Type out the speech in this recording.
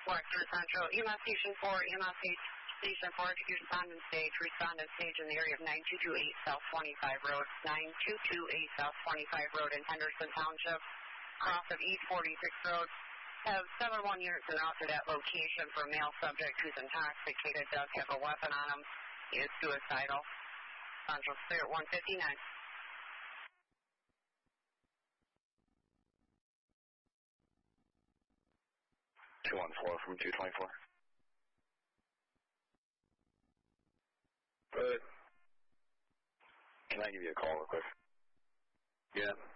Western Central, EMS Station 4, EMS Station 4, execution respondent stage in the area of 9228 South 25 Road, 9228 South 25 Road in Henderson Township, cross of East 46 Road. Have 7-1 units en route to that location for a male subject who's intoxicated, does have a weapon on him, he is suicidal. Central clear 159. 214 from 224. Good. Can I give you a call real quick? Yeah.